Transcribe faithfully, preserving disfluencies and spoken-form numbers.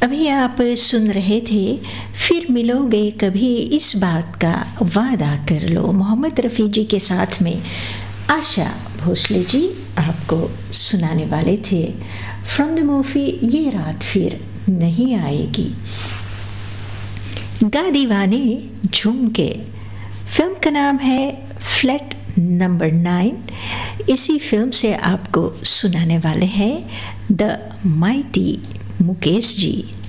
अभी आप सुन रहे थे फिर मिलोगे कभी इस बात का वादा कर लो, मोहम्मद रफ़ी जी के साथ में आशा भोसले जी आपको सुनाने वाले थे फ्रॉम द मूवी ये रात फिर नहीं आएगी। गा दीवाने झूम के फिल्म का नाम है फ्लैट नंबर नाइन। इसी फिल्म से आपको सुनाने वाले हैं द माइटी मुकेश जी।